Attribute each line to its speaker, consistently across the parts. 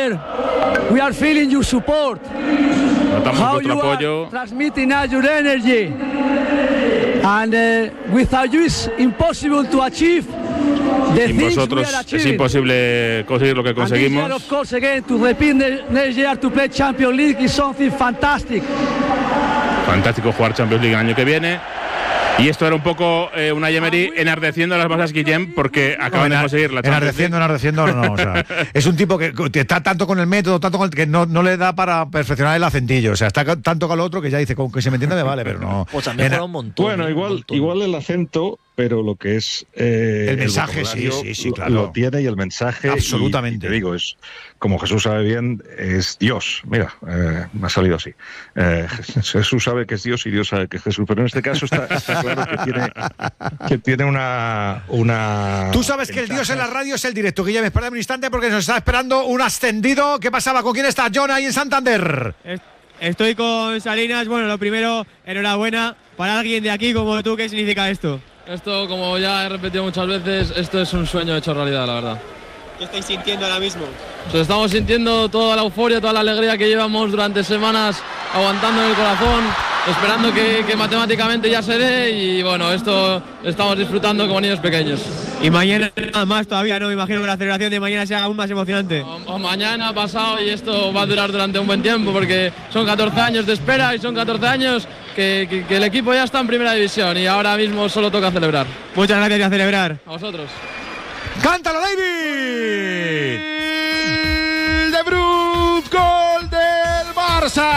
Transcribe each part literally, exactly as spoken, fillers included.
Speaker 1: here, we are feeling your support.
Speaker 2: Notamos
Speaker 1: How
Speaker 2: vuestro
Speaker 1: you
Speaker 2: apoyo.
Speaker 1: are transmitting us your energy. And uh, without you it's impossible to achieve the
Speaker 2: Sin
Speaker 1: things
Speaker 2: vosotros
Speaker 1: we are
Speaker 2: es
Speaker 1: achieving.
Speaker 2: imposible conseguir lo que
Speaker 1: And this
Speaker 2: conseguimos.
Speaker 1: year, of course, again, to repeat the next year to play Champions League is something fantastic.
Speaker 2: Fantástico jugar Champions League el año que viene. Y esto era un poco eh, una Emery enardeciendo a las masas Guillem porque acaban
Speaker 3: No,
Speaker 2: de conseguir la Champions League.
Speaker 3: Enardeciendo, enardeciendo, no, no, o sea, es un tipo que está tanto con el método, tanto con el, que no, no le da para perfeccionar el acentillo. O sea, está tanto con lo otro que ya dice, con que se me entienda me vale, pero no.
Speaker 4: Pues ha mejorado un montón.
Speaker 5: Bueno,
Speaker 4: ¿eh?
Speaker 5: igual,
Speaker 4: Un montón.
Speaker 5: igual el acento, pero lo que es eh,
Speaker 3: El mensaje, sí,
Speaker 5: vocabulario
Speaker 3: sí, sí,
Speaker 5: lo-
Speaker 3: claro.
Speaker 5: Lo tiene y el mensaje.
Speaker 3: Absolutamente.
Speaker 5: Y, y te digo, es como Jesús sabe bien, es Dios. Mira, eh, me ha salido así. Eh, Jesús sabe que es Dios y Dios sabe que es Jesús. Pero en este caso está, está claro que tiene, que tiene una, una.
Speaker 3: Tú sabes que el Dios en la radio es el directo. Guillem, espera un instante porque nos está esperando un ascendido. ¿Qué pasaba? ¿Con quién está John ahí en Santander?
Speaker 6: Estoy con Salinas. Bueno, lo primero, enhorabuena. Para alguien de aquí como tú, ¿qué significa esto?
Speaker 7: Esto, como ya he repetido muchas veces, esto es un sueño hecho realidad, la verdad.
Speaker 6: ¿Qué estáis sintiendo ahora mismo?
Speaker 7: Pues estamos sintiendo toda la euforia, toda la alegría que llevamos durante semanas aguantando en el corazón, esperando que, que matemáticamente ya se dé y bueno, esto estamos disfrutando como niños pequeños.
Speaker 6: Y mañana nada más todavía, ¿no? Me imagino que la celebración de mañana sea aún más emocionante.
Speaker 7: O, o mañana, pasado y esto va a durar durante un buen tiempo porque son catorce años de espera y son catorce años que, que, que el equipo ya está en primera división y ahora mismo solo toca celebrar.
Speaker 6: Muchas gracias y a celebrar.
Speaker 7: A vosotros.
Speaker 3: ¡Cántalo, David!
Speaker 8: De Bruyne, gol del Barça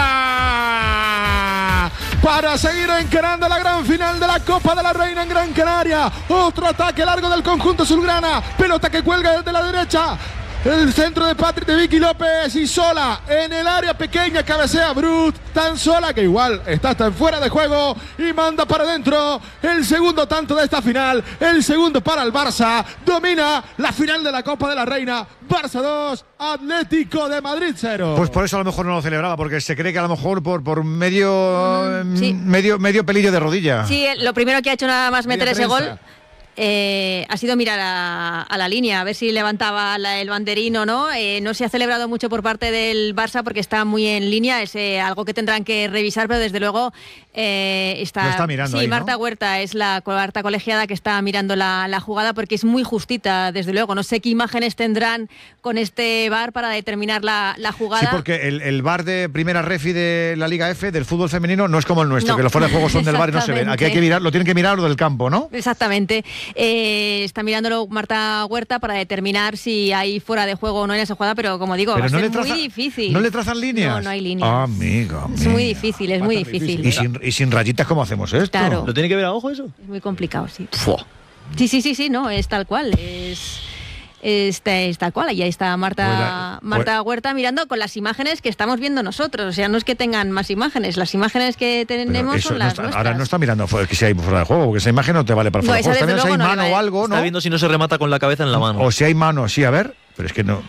Speaker 8: para seguir encarando la gran final de la Copa de la Reina en Gran Canaria. Otro ataque largo del conjunto azulgrana, pelota que cuelga desde la derecha. El centro de Patrick de Vicky López y sola en el área pequeña cabecea Brut, tan sola que igual está hasta en fuera de juego y manda para adentro el segundo tanto de esta final, el segundo para el Barça, domina la final de la Copa de la Reina, Barça dos, Atlético de Madrid cero.
Speaker 3: Pues por eso a lo mejor no lo celebraba, porque se cree que a lo mejor por, por medio,
Speaker 9: Mm, sí.
Speaker 3: medio medio pelillo de rodilla.
Speaker 9: Sí, lo primero que ha hecho nada más meter
Speaker 8: Media
Speaker 9: ese
Speaker 8: prensa.
Speaker 9: gol eh, ha sido mirar a, a la línea, a ver si levantaba la- el banderín o no. Eh, no se ha celebrado mucho por parte del Barça porque está muy en línea, es eh, algo que tendrán que revisar, pero desde luego eh, está...
Speaker 3: Lo está mirando
Speaker 9: sí,
Speaker 3: ahí, ¿no?
Speaker 9: Marta Huerta es la cuarta colegiada que está mirando la, la jugada porque es muy justita, desde luego. No sé qué imágenes tendrán con este V A R para determinar la, la jugada.
Speaker 3: Sí, porque el, el V A R de primera refi de la Liga F, del fútbol femenino, no es como el nuestro,
Speaker 9: No.
Speaker 3: que los fuera de juego son del V A R y no se ven. Aquí hay que mirar, lo tienen que mirar lo del campo, ¿no?
Speaker 9: Exactamente. Eh, está mirándolo Marta Huerta para determinar si hay fuera de juego o no en esa jugada, pero como digo,
Speaker 3: Pero
Speaker 9: va a
Speaker 3: no
Speaker 9: ser
Speaker 3: le traza-
Speaker 9: muy difícil.
Speaker 3: ¿No le trazan líneas?
Speaker 9: No, no hay líneas.
Speaker 3: Amiga,
Speaker 9: Es muy difícil, es muy difícil.
Speaker 3: ¿Y sin, y sin rayitas cómo hacemos esto?
Speaker 9: Claro.
Speaker 4: ¿Lo tiene que ver a ojo eso?
Speaker 9: Es muy complicado, sí. Sí, sí, sí, sí, no, es tal cual. Es, es, es tal cual. Ahí está Marta,
Speaker 3: Pues la-
Speaker 9: Marta Huerta mirando con las imágenes que estamos viendo nosotros. O sea, no es que tengan más imágenes, las imágenes que
Speaker 3: Pero
Speaker 9: tenemos
Speaker 3: eso
Speaker 9: son
Speaker 3: no
Speaker 9: las
Speaker 3: está-
Speaker 9: nuestras.
Speaker 3: ahora no está mirando fuera- que si hay fuera de juego, porque esa imagen no te vale para
Speaker 9: No,
Speaker 3: fuera de
Speaker 9: esa
Speaker 3: juego.
Speaker 9: desde
Speaker 3: También si hay
Speaker 9: luego no
Speaker 3: mano
Speaker 9: iba
Speaker 3: o
Speaker 9: a-
Speaker 3: algo, ¿no?
Speaker 4: Está viendo si no se remata con la cabeza en la mano.
Speaker 3: O si hay mano, sí, a ver. Pero es que no.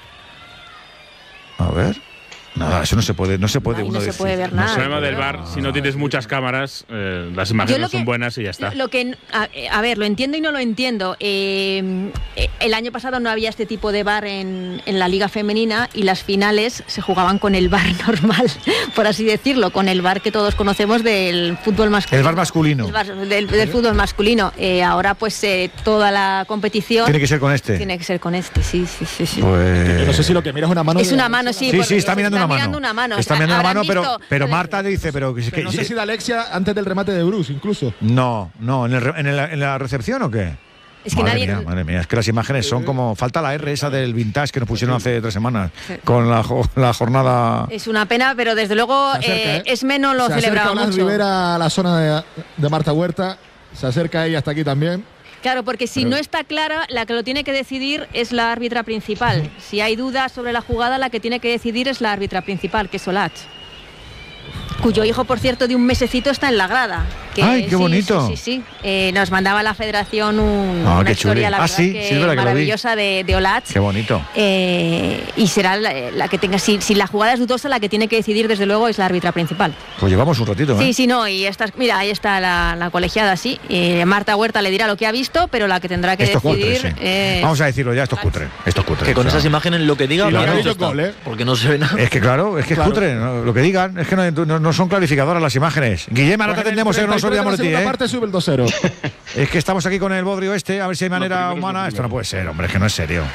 Speaker 3: A ver. Nada, eso no se puede, no se puede
Speaker 9: Ahí
Speaker 3: uno
Speaker 9: no se
Speaker 3: decir.
Speaker 9: puede ver
Speaker 2: El
Speaker 9: nada.
Speaker 2: problema del V A R, si no tienes muchas cámaras, eh, las imágenes
Speaker 9: Yo lo
Speaker 2: no son
Speaker 9: que-
Speaker 2: buenas y ya está.
Speaker 9: Lo que, a, a ver, lo entiendo y no lo entiendo. Eh, eh, el año pasado no había este tipo de V A R en, en la Liga Femenina y las finales se jugaban con el V A R normal, por así decirlo, con el V A R que todos conocemos del fútbol masculino.
Speaker 3: El V A R masculino.
Speaker 9: El V A R del, del fútbol masculino. Eh, ahora, pues eh, toda la competición
Speaker 3: Tiene que ser con este.
Speaker 9: tiene que ser con este, sí, sí, sí. sí.
Speaker 3: Pues.
Speaker 8: No sé si lo que mira es una mano.
Speaker 9: Es
Speaker 8: de-
Speaker 9: una mano, sí.
Speaker 3: Sí,
Speaker 9: porque
Speaker 3: sí, está mirando una mano.
Speaker 9: mirando una mano.
Speaker 3: Está
Speaker 9: O sea,
Speaker 3: mirando una
Speaker 9: habrán
Speaker 3: mano, pero,
Speaker 9: visto-
Speaker 3: pero Marta le dice, pero, que-
Speaker 8: Pero
Speaker 3: que-
Speaker 8: no sé si de Alexia antes del remate de Bruce, incluso.
Speaker 3: No, no, ¿en, el re- en el- en la recepción o qué?
Speaker 9: Es que
Speaker 3: madre
Speaker 9: nadie.
Speaker 3: mía, madre mía, es que las imágenes son como. Falta la R esa del vintage que nos pusieron hace tres semanas con la, jo- la jornada.
Speaker 9: Es una pena, pero desde luego
Speaker 8: Se acerca,
Speaker 9: eh,
Speaker 8: ¿eh?
Speaker 9: es no lo
Speaker 8: Se acerca
Speaker 9: celebraba
Speaker 8: Blas
Speaker 9: mucho.
Speaker 8: Rivera a la zona de, de Marta Huerta. Se acerca ella hasta aquí también.
Speaker 9: Claro, porque si
Speaker 8: Pero-
Speaker 9: no está clara, la que lo tiene que decidir es la árbitra principal. Si hay dudas sobre la jugada, la que tiene que decidir es la árbitra principal, que es Solach. Cuyo hijo, por cierto, de un mesecito está en la grada. Que,
Speaker 3: ¡Ay, qué
Speaker 9: sí,
Speaker 3: bonito!
Speaker 9: Sí, sí, sí. Eh, nos mandaba la federación un,
Speaker 3: Ah,
Speaker 9: una
Speaker 3: qué
Speaker 9: historia,
Speaker 3: chuli.
Speaker 9: la
Speaker 3: Ah,
Speaker 9: verdad,
Speaker 3: sí,
Speaker 9: que
Speaker 3: sí, es verdad que lo vi.
Speaker 9: maravillosa de, de Olatz.
Speaker 3: Qué bonito.
Speaker 9: Eh, y será la, la que tenga, si, si la jugada es dudosa, la que tiene que decidir, desde luego, es la árbitra principal.
Speaker 3: Pues llevamos un ratito, ¿eh?
Speaker 9: Sí, sí, no, y estas, mira, ahí está la, la colegiada, sí. Eh, Marta Huerta le dirá lo que ha visto, pero la que tendrá que
Speaker 3: Esto es
Speaker 9: decidir
Speaker 3: cutre, sí.
Speaker 9: es...
Speaker 3: Vamos a decirlo ya, esto es cutre. Esto es cutre.
Speaker 4: Que con
Speaker 3: o sea,
Speaker 4: esas imágenes lo que diga,
Speaker 3: Sí,
Speaker 4: no,
Speaker 3: claro.
Speaker 4: no está,
Speaker 8: Gol, ¿eh?
Speaker 4: porque no se ve nada.
Speaker 3: Es que claro, es que
Speaker 8: Claro.
Speaker 3: es cutre, ¿no? Lo que digan, es que no, no, no son clarificadoras las imágenes. Guillem, ahora te
Speaker 8: Pues en el
Speaker 3: atendemos, eh, no nos
Speaker 8: treinta y tres
Speaker 3: olvidamos de
Speaker 8: la
Speaker 3: ti,
Speaker 8: segunda
Speaker 3: ¿eh?
Speaker 8: parte sube el dos cero.
Speaker 3: Es que estamos aquí con el bodrio este, a ver si hay manera
Speaker 5: primeros,
Speaker 3: humana.
Speaker 5: los
Speaker 3: Esto no
Speaker 5: primeros.
Speaker 3: puede ser, hombre, es que no es serio.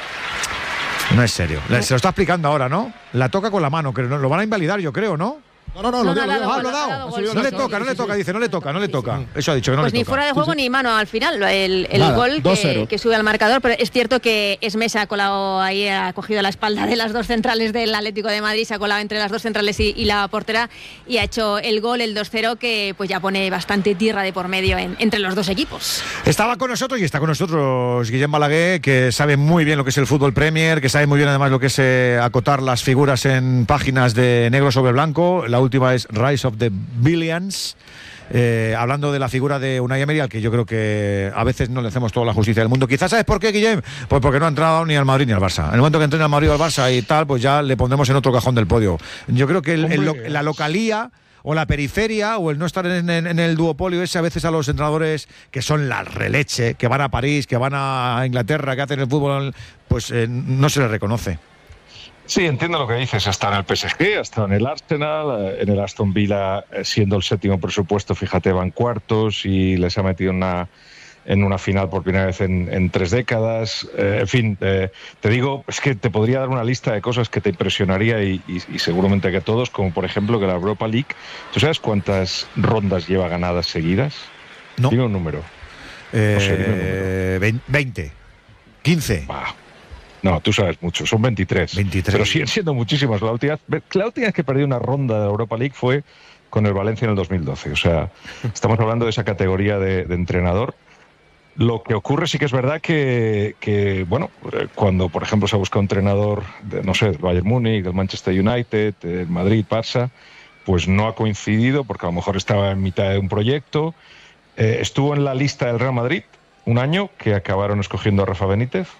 Speaker 3: No es serio. La- Se lo está explicando ahora, ¿no? La toca con la mano, que lo van a invalidar, yo creo, ¿no?
Speaker 8: No, no, no,
Speaker 9: No,
Speaker 8: lo
Speaker 9: no,
Speaker 8: dio,
Speaker 9: ha
Speaker 8: lo dio.
Speaker 9: dado
Speaker 3: Ah,
Speaker 9: gol,
Speaker 3: lo ha
Speaker 9: ha dado
Speaker 3: dado.
Speaker 9: gol,
Speaker 3: No
Speaker 9: sí,
Speaker 3: le
Speaker 9: sí,
Speaker 3: toca,
Speaker 9: sí,
Speaker 3: no le
Speaker 8: sí,
Speaker 3: toca,
Speaker 8: sí.
Speaker 3: dice, no le toca, no le toca. Eso ha dicho que no
Speaker 9: Pues
Speaker 3: le
Speaker 9: ni
Speaker 3: toca.
Speaker 9: fuera de juego ni mano al final, el, el
Speaker 8: Nada,
Speaker 9: gol
Speaker 8: dos
Speaker 9: que,
Speaker 8: cero.
Speaker 9: que sube al marcador, pero es cierto que Esmesa ha colado ahí, ha cogido la espalda de las dos centrales del Atlético de Madrid, se ha colado entre las dos centrales y, y la portera y ha hecho el gol, el dos cero, que pues ya pone bastante tierra de por medio en- entre los dos equipos.
Speaker 3: Estaba con nosotros y está con nosotros Guillem Balaguer, que sabe muy bien lo que es el fútbol Premier, que sabe muy bien además lo que es eh, acotar las figuras en páginas de negro sobre blanco. La última es Rise of the Billions. Eh, hablando de la figura de Unai Emery, al que yo creo que a veces no le hacemos toda la justicia del mundo. Quizás, ¿sabes por qué, Guillem? Pues porque no ha entrado ni al Madrid ni al Barça. En el momento que entre al Madrid o al Barça y tal, pues ya le pondremos en otro cajón del podio. Yo creo que el- el lo- la localía o la periferia o el no estar en, en- en el duopolio ese, a veces a los entrenadores que son la releche, que van a París, que van a Inglaterra, que hacen el fútbol, pues eh, no se les reconoce.
Speaker 5: Sí, entiendo lo que dices. Hasta en el P S G, hasta en el Arsenal, eh, en el Aston Villa, eh, siendo el séptimo presupuesto, fíjate, van cuartos y les ha metido en una, en una final por primera vez en, en tres décadas. Eh, en fin, eh, te digo, es que te podría dar una lista de cosas que te impresionaría y, y, y seguramente que a todos, como por ejemplo que la Europa League, ¿tú sabes cuántas rondas lleva ganadas seguidas?
Speaker 3: No.
Speaker 5: Dime un número.
Speaker 3: Eh,
Speaker 5: No sé, dime un número.
Speaker 3: vein- veinte, quince.
Speaker 5: Bah. No, tú sabes mucho, son veintitrés.
Speaker 3: veintitrés.
Speaker 5: Pero siguen siendo muchísimas. La última, la última vez que perdí una ronda de Europa League fue con el Valencia en el dos mil doce. O sea, estamos hablando de esa categoría de, de entrenador. Lo que ocurre sí que es verdad que, que, bueno, eh, cuando, por ejemplo, se ha buscado un entrenador, de, no sé, del Bayern Múnich, del Manchester United, del Madrid, Barça, pues no ha coincidido porque a lo mejor estaba en mitad de un proyecto. Eh, estuvo en la lista del Real Madrid un año, que acabaron escogiendo a Rafa Benítez.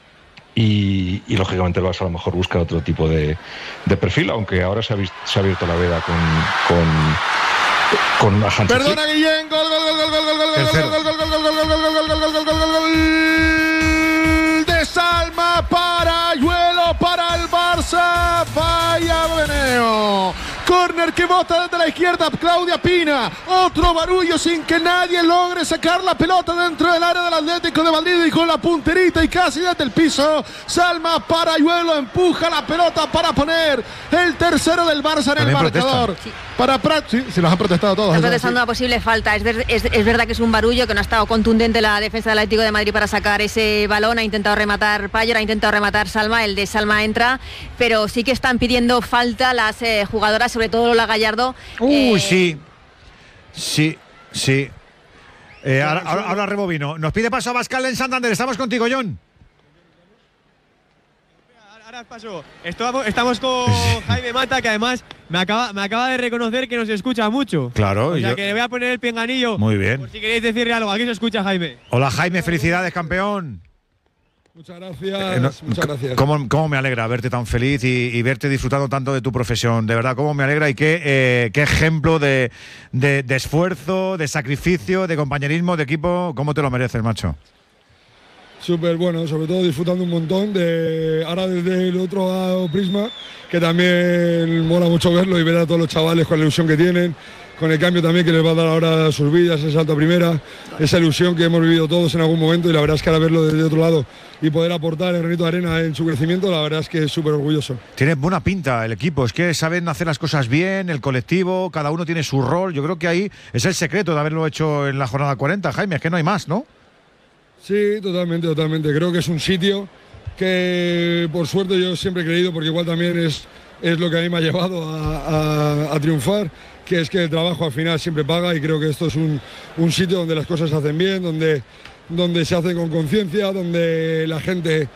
Speaker 5: Y, y lógicamente el Barça a lo mejor busca otro tipo de, de perfil, aunque ahora se ha, vis- se ha abierto la veda con con con la Hansi Flick.
Speaker 8: Perdona, Guillén. Gol, gol, gol, gol, gol, gol, gol,
Speaker 3: Tercero.
Speaker 8: gol, gol, gol, gol, gol, gol, gol, gol, gol, gol, gol, gol, gol, gol de Salma para Ayuelo, para el Barça. Vaya meneo. Corner que bota desde la izquierda Claudia Pina. Otro barullo sin que nadie logre sacar la pelota dentro del área del Atlético de Madrid y con la punterita y casi desde el piso. Salma para Ayuelo, empuja la pelota para poner el tercero del Barça en el
Speaker 3: También
Speaker 8: marcador.
Speaker 3: protestan.
Speaker 8: Para Prat, sí, se los han protestado todos.
Speaker 9: Está
Speaker 8: eso,
Speaker 9: protestando
Speaker 8: sí.
Speaker 9: una posible falta. Es, ver- es- es verdad que es un barullo, que no ha estado contundente la defensa del Atlético de Madrid para sacar ese balón. Ha intentado rematar Payer, ha intentado rematar Salma. El de Salma entra, pero sí que están pidiendo falta las eh, jugadoras, sobre todo Lola Gallardo.
Speaker 3: Uy,
Speaker 9: Eh,
Speaker 3: sí. Sí, sí. Eh, ahora, ahora, ahora rebobino. Nos pide paso a Bascal en Santander. Estamos contigo, John.
Speaker 6: Ahora paso. Estamos, estamos con Jaime Mata, que además me acaba, me acaba de reconocer que nos escucha mucho.
Speaker 3: Claro,
Speaker 6: O sea
Speaker 3: yo-
Speaker 6: que le voy a poner el pinganillo.
Speaker 3: Muy bien.
Speaker 6: Por si queréis decirle algo. Aquí se escucha, Jaime.
Speaker 3: Hola, Jaime. Felicidades, campeón.
Speaker 10: Muchas gracias,
Speaker 3: Eh, no,
Speaker 10: muchas gracias.
Speaker 3: ¿Cómo, cómo me alegra verte tan feliz y, y verte disfrutando tanto de tu profesión? De verdad, cómo me alegra y qué, eh, qué ejemplo de, de- de esfuerzo, de sacrificio, de compañerismo, de equipo. ¿Cómo te lo mereces, macho?
Speaker 10: Súper bueno, sobre todo disfrutando un montón de ahora desde el otro lado Prisma, que también mola mucho verlo y ver a todos los chavales con la ilusión que tienen, con el cambio también que les va a dar ahora a sus vidas, ese salto a primera, esa ilusión que hemos vivido todos en algún momento y la verdad es que ahora verlo desde otro lado y poder aportar el granito de arena en su crecimiento, la verdad es que es súper orgulloso.
Speaker 3: Tiene buena pinta el equipo, es que saben hacer las cosas bien, el colectivo, cada uno tiene su rol. Yo creo que ahí es el secreto de haberlo hecho en la jornada cuarenta, Jaime, es que no hay más, ¿no?
Speaker 10: Sí, totalmente, totalmente. Creo que es un sitio que por suerte yo siempre he creído, porque igual también es, es lo que a mí me ha llevado a, a- a triunfar, que es que el trabajo al final siempre paga y creo que esto es un, un sitio donde las cosas se hacen bien, donde, donde se hace con conciencia, donde la gente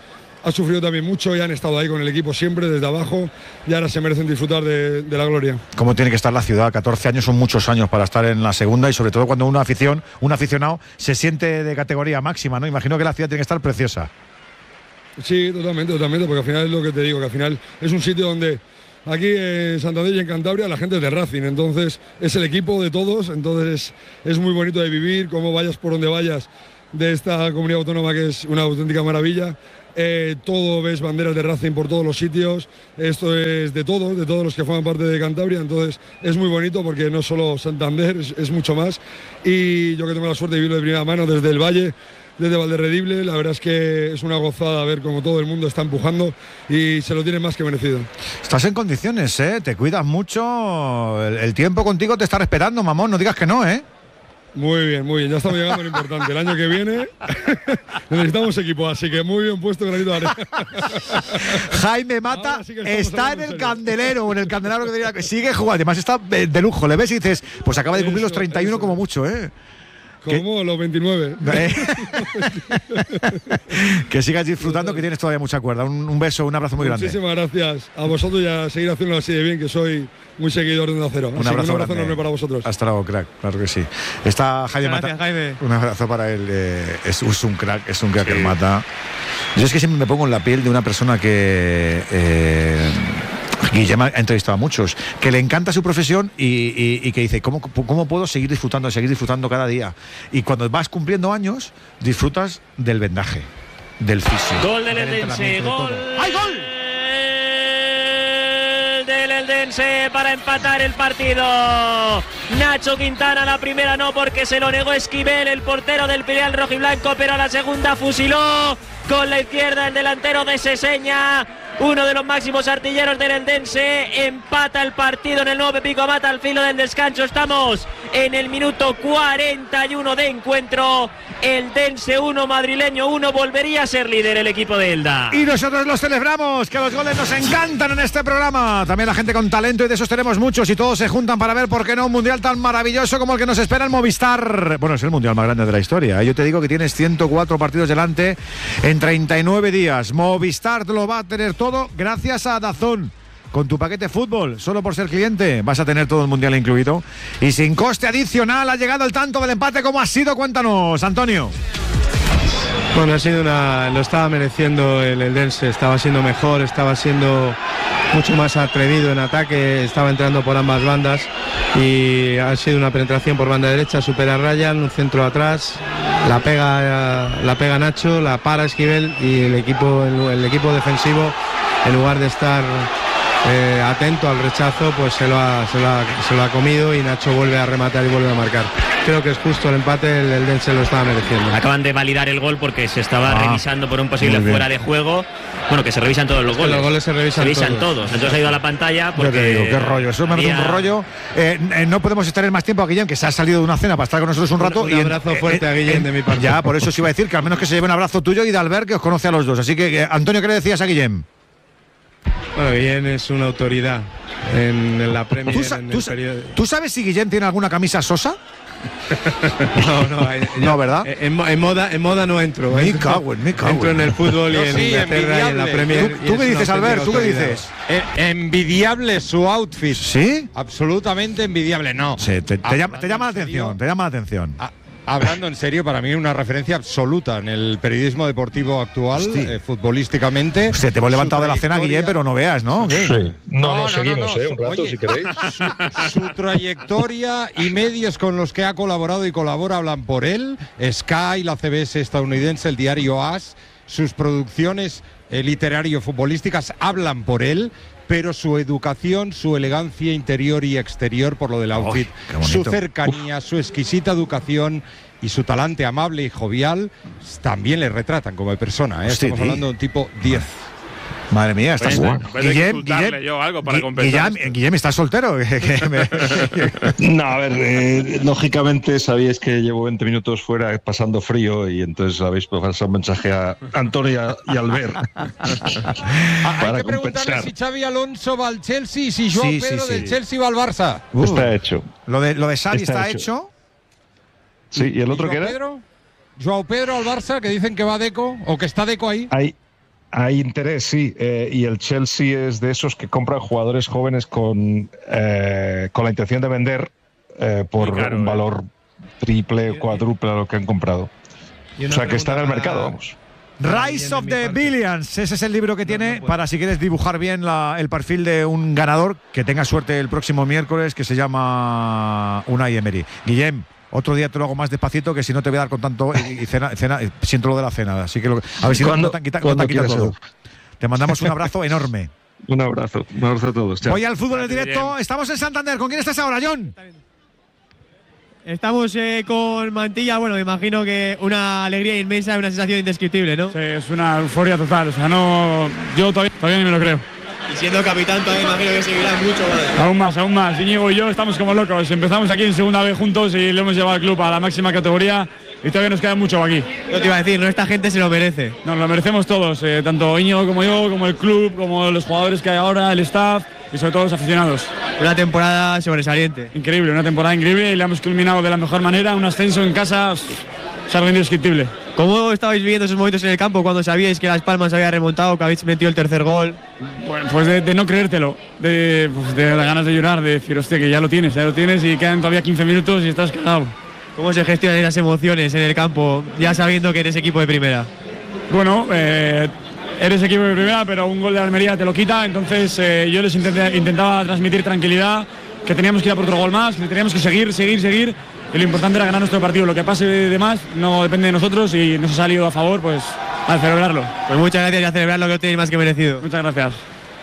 Speaker 10: ha sufrido también mucho y han estado ahí con el equipo siempre desde abajo y ahora se merecen disfrutar de, de la gloria.
Speaker 3: ¿Cómo tiene que estar la ciudad? catorce años son muchos años para estar en la segunda y sobre todo cuando una afición, un aficionado se siente de categoría máxima, ¿no? Imagino que la ciudad tiene que estar preciosa.
Speaker 10: Sí, totalmente, totalmente, porque al final es lo que te digo, que al final es un sitio donde aquí en Santander y en Cantabria la gente es de Racing, entonces es el equipo de todos, entonces es muy bonito de vivir, como vayas por donde vayas de esta comunidad autónoma que es una auténtica maravilla. Eh, todo ves banderas de Racing por todos los sitios, esto es de todos, de todos los que forman parte de Cantabria, entonces es muy bonito porque no solo Santander, es, es mucho más, y yo que tengo la suerte de vivirlo de primera mano desde el Valle, desde Valderredible, la verdad es que es una gozada ver cómo todo el mundo está empujando y se lo tiene más que merecido.
Speaker 3: Estás en condiciones, ¿eh? Te cuidas mucho, el, el tiempo contigo te está esperando, mamón, no digas que no, ¿eh?
Speaker 10: Muy bien, muy bien, ya estamos llegando a lo importante. El año que viene necesitamos equipo, así que muy bien puesto, granito de arena.
Speaker 3: Jaime Mata sí está en el candelero, en el candelero que diría que sigue jugando, además está de lujo, le ves y dices, pues acaba de cumplir eso, los treinta y uno eso. Como mucho, ¿eh?
Speaker 10: Como los veintinueve.
Speaker 3: Que sigas disfrutando, que tienes todavía mucha cuerda. Un, un beso, un abrazo muy grande.
Speaker 10: Muchísimas gracias a vosotros y a seguir haciéndolo así de bien, que soy muy seguidor de Onda Cero.
Speaker 3: Un abrazo,
Speaker 10: un abrazo enorme para vosotros.
Speaker 3: Hasta luego, crack, claro que sí. Está Jaime
Speaker 6: Gracias,
Speaker 3: Mata.
Speaker 6: Jaime.
Speaker 3: Un abrazo para él. Eh, es, es un crack, es un crack sí. El Mata. Yo es que siempre me pongo en la piel de una persona que... Eh, Guillem ha entrevistado a muchos, que le encanta su profesión y, y, y que dice, ¿cómo, ¿cómo puedo seguir disfrutando, seguir disfrutando cada día? Y cuando vas cumpliendo años, disfrutas del vendaje, del físico.
Speaker 11: Gol del Eldense, gol.
Speaker 3: ¡Hay gol!
Speaker 11: Del Eldense para empatar el partido. Nacho Quintana, la primera no, porque se lo negó Esquivel, el portero del Filial rojiblanco, pero a la segunda fusiló con la izquierda el delantero de Seseña. Uno de los máximos artilleros del Eldense empata el partido en el nuevo Pico Mata al filo del descanso. Estamos en el minuto cuarenta y uno de encuentro. Eldense uno, madrileño uno. Volvería a ser líder el equipo de Elda.
Speaker 3: Y nosotros los celebramos, que los goles nos encantan en este programa. También la gente con talento, y de esos tenemos muchos, y todos se juntan para ver, por qué no, un mundial tan maravilloso como el que nos espera el Movistar. Bueno, es el mundial más grande de la historia. Yo te digo que tienes ciento cuatro partidos delante en treinta y nueve días. Movistar lo va a tener todo gracias a DAZN. Con tu paquete fútbol, solo por ser cliente, vas a tener todo el mundial incluido. Y sin coste adicional ha llegado el tanto del empate. ¿Cómo ha sido? Cuéntanos, Antonio.
Speaker 12: Bueno, ha sido una, lo estaba mereciendo el Eldense, estaba siendo mejor, estaba siendo mucho más atrevido en ataque, estaba entrando por ambas bandas y ha sido una penetración por banda derecha, supera a Ryan, un centro atrás, la pega, la pega Nacho, la para Esquivel y el equipo, el, el equipo defensivo, en lugar de estar eh, atento al rechazo, pues se lo, ha, se, lo ha, se lo ha comido y Nacho vuelve a rematar y vuelve a marcar. Creo que es justo el empate, el Eldense lo estaba mereciendo.
Speaker 11: Acaban de validar el gol porque se estaba ah, revisando por un posible fuera de juego. Bueno, que se revisan todos los goles.
Speaker 12: Los goles se revisan,
Speaker 11: se revisan
Speaker 12: todos.
Speaker 11: todos. Entonces ha ido a la pantalla porque...
Speaker 3: Yo te digo, qué rollo, eso me
Speaker 11: había...
Speaker 3: un rollo. Eh, eh, no podemos estar en más tiempo a Guillem, que se ha salido de una cena para estar con nosotros un rato.
Speaker 12: Un, un abrazo
Speaker 3: y en,
Speaker 12: fuerte eh, a Guillem eh, de mi parte.
Speaker 3: Ya, por eso os iba a decir que al menos que se lleve un abrazo tuyo y de Albert, que os conoce a los dos. Así que, eh, Antonio, ¿qué le decías a Guillem?
Speaker 12: Bueno, Guillem es una autoridad en, en la Premier.
Speaker 3: ¿Tú, en el tú, periodo... ¿Tú sabes si Guillem tiene alguna camisa Sosa?
Speaker 12: No, no, ya,
Speaker 3: no, ¿verdad?
Speaker 12: En, en, moda, en moda no entro.
Speaker 3: Me
Speaker 12: entro,
Speaker 3: cago en, me cago
Speaker 12: entro en el fútbol y en
Speaker 13: sí,
Speaker 12: Inglaterra y en la Premier.
Speaker 3: ¿Tú, tú qué dices, Albert? ¿Tú qué dices?
Speaker 13: Eh, envidiable su outfit.
Speaker 3: ¿Sí?
Speaker 13: Absolutamente envidiable, no.
Speaker 3: Sí, te, te, llama, te llama la atención, te llama la atención.
Speaker 13: Ah, hablando en serio, para mí una referencia absoluta en el periodismo deportivo actual, eh, futbolísticamente.
Speaker 3: Usted te hemos levantado de la cena, Guillem, pero no veas, ¿no?
Speaker 5: Sí. No, no, no, no seguimos,
Speaker 13: no, no,
Speaker 5: eh, un rato, oye, si queréis.
Speaker 13: Su, su trayectoria y medios con los que ha colaborado y colabora hablan por él. Sky, la C B S estadounidense, el diario As, sus producciones eh, literario-futbolísticas hablan por él. Pero su educación, su elegancia interior y exterior por lo del outfit, oh, su cercanía, Uf. su exquisita educación y su talante amable y jovial también le retratan como persona, ¿eh?
Speaker 3: Hostia,
Speaker 13: Estamos
Speaker 3: sí.
Speaker 13: hablando de un tipo diez.
Speaker 3: Madre mía, estás
Speaker 2: bueno.
Speaker 3: bueno. Guillem,
Speaker 2: Guillem, yo algo para compensar.
Speaker 3: Guillem, Guillem, ¿estás soltero?
Speaker 5: No, a ver, eh, lógicamente sabíais que llevo veinte minutos fuera pasando frío y entonces habéis pasado un mensaje a Antonio y Albert.
Speaker 13: Hay que preguntarle si Xavi Alonso va al Chelsea y si Joao sí, Pedro sí, sí. del Chelsea va al Barça.
Speaker 5: Uh, está hecho.
Speaker 3: Lo de, lo de Xavi está,
Speaker 5: está hecho.
Speaker 3: hecho.
Speaker 5: Sí, ¿y el otro qué era?
Speaker 13: Pedro? Joao Pedro al Barça, que dicen que va Deco o que está Deco ahí.
Speaker 5: Ahí. Hay interés, sí, eh, y el Chelsea es de esos que compran jugadores jóvenes con, eh, con la intención de vender eh, por
Speaker 2: claro,
Speaker 5: un
Speaker 2: eh.
Speaker 5: valor triple, cuádruple a lo que han comprado. O sea, que está en el mercado, vamos.
Speaker 3: Rise of the Billions, ese es el libro que tiene para si quieres dibujar bien la, el perfil de un ganador que tenga suerte el próximo miércoles, que se llama Unai Emery. Guillem, otro día te lo hago más despacito, que si no te voy a dar con tanto y, y cena, cena, siento lo de la cena, así que lo, a ver si no, no te han quitado no te han quitado todo. Te mandamos un abrazo enorme.
Speaker 5: Un abrazo, un abrazo a todos. Chao.
Speaker 3: Voy al fútbol en directo, estamos en Santander. ¿Con quién estás ahora, John?
Speaker 6: Estamos eh, con Mantilla, bueno, me imagino que una alegría inmensa y una sensación indescriptible, ¿no?
Speaker 14: Sí, es una euforia total, o sea, no, yo todavía, todavía ni me lo creo.
Speaker 6: Y siendo capitán todavía imagino que seguirá mucho más.
Speaker 14: Aún más, aún más. Íñigo y yo estamos como locos. Empezamos aquí en segunda vez juntos y le hemos llevado al club a la máxima categoría y todavía nos queda mucho aquí.
Speaker 6: Yo te iba a decir, no, esta gente se lo merece.
Speaker 14: Nos lo merecemos todos, eh, tanto Íñigo como yo, como el club, como los jugadores que hay ahora, el staff y sobre todo los aficionados.
Speaker 6: Una temporada sobresaliente.
Speaker 14: Increíble, una temporada increíble y la hemos culminado de la mejor manera. Un ascenso en casa es algo indescriptible.
Speaker 6: ¿Cómo estabais viviendo esos momentos en el campo cuando sabíais que Las Palmas había remontado, que habéis metido el tercer gol?
Speaker 14: Bueno, pues de, de no creértelo, de, pues de las ganas de llorar, de decir, hostia, que ya lo tienes, ya lo tienes y quedan todavía quince minutos y estás cagado.
Speaker 6: ¿Cómo se gestionan esas emociones en el campo, ya sabiendo que eres equipo de primera?
Speaker 14: Bueno, eh, eres equipo de primera, pero un gol de Almería te lo quita, entonces eh, yo les intenté, intentaba transmitir tranquilidad, que teníamos que ir a por otro gol más, que teníamos que seguir, seguir, seguir, y lo importante era ganar nuestro partido. Lo que pase de más no depende de nosotros y nos ha salido a favor, pues a celebrarlo.
Speaker 6: Pues muchas gracias y a celebrarlo, que lo tenéis más que merecido.
Speaker 14: Muchas gracias.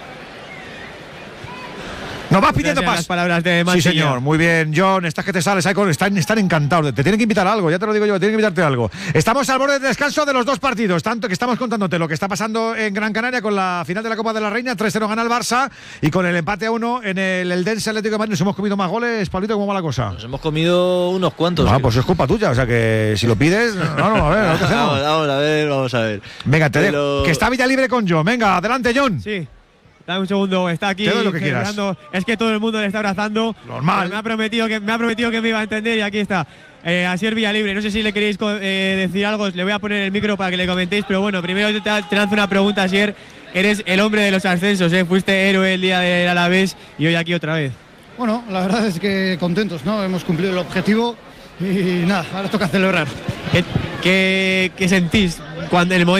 Speaker 3: Nos vas pidiendo paso.
Speaker 6: Las palabras de
Speaker 3: Sí, señor. Muy bien, John. Estás que te sales. Están, están encantados. Te tienen que invitar a algo. Ya te lo digo yo. Tienen que invitarte a algo. Estamos al borde del descanso de los dos partidos. Tanto que estamos contándote lo que está pasando en Gran Canaria con la final de la Copa de la Reina. tres cero gana el Barça. Y con el empate a uno en el Eldense Atlético de Madrid. Nos hemos comido más goles. Pablito, ¿cómo va la cosa?
Speaker 4: Nos hemos comido unos cuantos.
Speaker 3: Ah, pues es culpa tuya. O sea que si lo pides. No, no, a ver.
Speaker 4: vamos, vamos a ver, vamos a ver.
Speaker 3: Venga, te
Speaker 4: Pero...
Speaker 3: dejo. Que está Villa Libre con John. Venga, adelante, John.
Speaker 6: Sí. Dame un segundo, está aquí
Speaker 3: Te doy lo que quieras.
Speaker 6: Es que todo el mundo le está abrazando.
Speaker 3: Normal.
Speaker 6: Me ha prometido que me ha prometido que me iba a entender y aquí está. Eh, Asier Villalibre, no sé si le queréis eh, decir algo, le voy a poner el micro para que le comentéis, pero bueno, primero te, te lanzo una pregunta, Asier. Eres el hombre de los ascensos, ¿eh? Fuiste héroe el día del Alavés y hoy aquí otra vez.
Speaker 15: Bueno, la verdad es que contentos, ¿no? Hemos cumplido el objetivo y nada, ahora toca celebrar.
Speaker 6: ¿Qué, qué, qué sentís cuando el momento